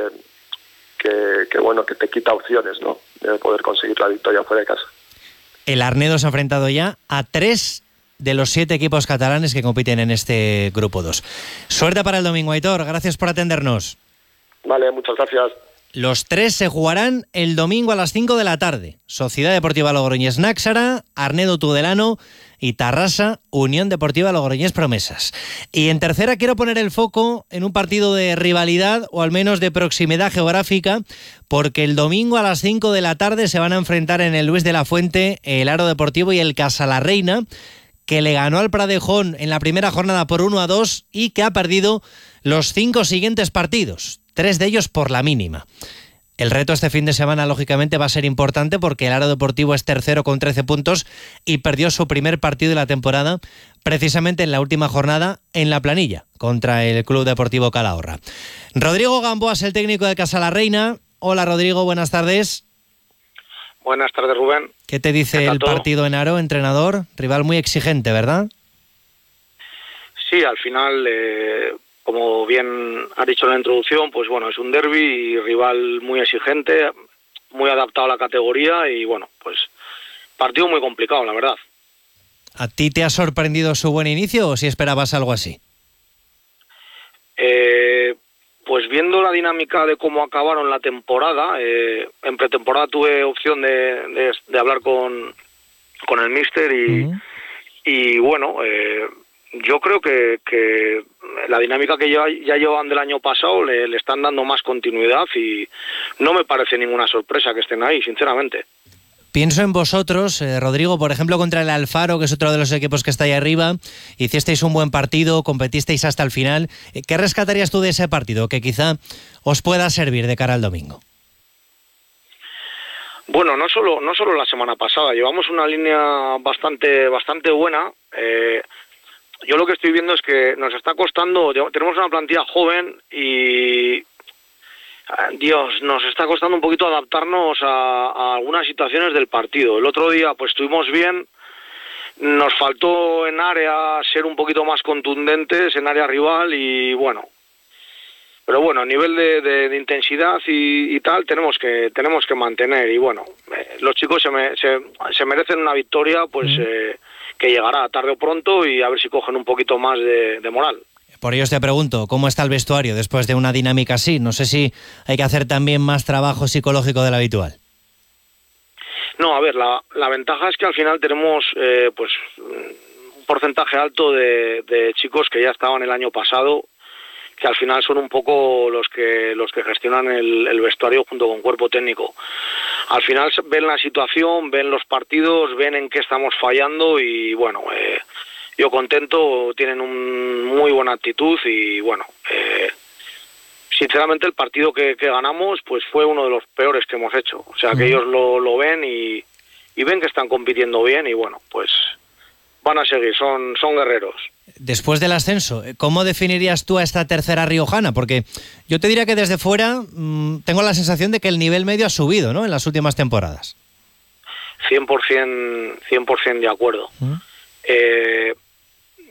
[SPEAKER 13] te quita opciones, ¿no? De poder conseguir la victoria fuera de casa.
[SPEAKER 34] El Arnedo se ha enfrentado ya a 3 de los 7 equipos catalanes que compiten en este grupo 2. Suerte para el domingo, Aitor. Gracias por atendernos.
[SPEAKER 13] Vale, muchas gracias.
[SPEAKER 34] Los 3 se jugarán el domingo a las 5 de la tarde. Sociedad Deportiva Logroñés Náxara, Arnedo Tudelano y Tarrasa, Unión Deportiva Logroñés Promesas. Y en tercera quiero poner el foco en un partido de rivalidad o al menos de proximidad geográfica, porque el domingo a las 5 de la tarde se van a enfrentar en el Luis de la Fuente el Aro Deportivo y el Casalarreina, que le ganó al Pradejón en la primera jornada por 1-2 y que ha perdido los 5 siguientes partidos, 3 de ellos por la mínima. El reto este fin de semana, lógicamente, va a ser importante porque el Aro Deportivo es tercero con 13 puntos y perdió su primer partido de la temporada precisamente en la última jornada en la planilla contra el Club Deportivo Calahorra. Rodrigo Gamboa es el técnico de Casalarreina. Hola, Rodrigo, buenas tardes.
[SPEAKER 7] Buenas tardes, Rubén.
[SPEAKER 34] ¿Qué te dice el partido en Aro, entrenador? Rival muy exigente, ¿verdad?
[SPEAKER 7] Sí, al final, como bien has dicho en la introducción, pues bueno, es un derbi y rival muy exigente, muy adaptado a la categoría y bueno, pues partido muy complicado, la verdad.
[SPEAKER 34] ¿A ti te ha sorprendido su buen inicio o si esperabas algo así?
[SPEAKER 7] Pues viendo la dinámica de cómo acabaron la temporada, en pretemporada tuve opción de hablar con el míster y bueno, yo creo que la dinámica que ya llevaban del año pasado le están dando más continuidad y no me parece ninguna sorpresa que estén ahí, sinceramente.
[SPEAKER 34] Pienso en vosotros, Rodrigo, por ejemplo, contra el Alfaro, que es otro de los equipos que está ahí arriba. Hicisteis un buen partido, competisteis hasta el final. ¿Qué rescatarías tú de ese partido que quizá os pueda servir de cara al domingo?
[SPEAKER 7] Bueno, no solo la semana pasada. Llevamos una línea bastante buena. Yo lo que estoy viendo es que nos está costando. Tenemos una plantilla joven y nos está costando un poquito adaptarnos a algunas situaciones del partido. El otro día pues estuvimos bien, nos faltó en área ser un poquito más contundentes en área rival y bueno, pero bueno, a nivel de intensidad y tal tenemos que mantener y bueno, los chicos se merecen una victoria pues que llegará tarde o pronto y a ver si cogen un poquito más de moral.
[SPEAKER 34] Por ello te pregunto, ¿cómo está el vestuario después de una dinámica así? No sé si hay que hacer también más trabajo psicológico del habitual.
[SPEAKER 7] No, a ver, la ventaja es que al final tenemos pues un porcentaje alto de chicos que ya estaban el año pasado, que al final son un poco los que gestionan el vestuario junto con cuerpo técnico. Al final ven la situación, ven los partidos, ven en qué estamos fallando y bueno, yo contento, tienen una muy buena actitud y bueno, sinceramente el partido que ganamos pues fue uno de los peores que hemos hecho. O sea que ellos lo ven y ven que están compitiendo bien y bueno, pues van a seguir, son guerreros.
[SPEAKER 34] Después del ascenso, ¿cómo definirías tú a esta tercera riojana? Porque yo te diría que desde fuera tengo la sensación de que el nivel medio ha subido, ¿no?, en las últimas temporadas.
[SPEAKER 7] 100% de acuerdo.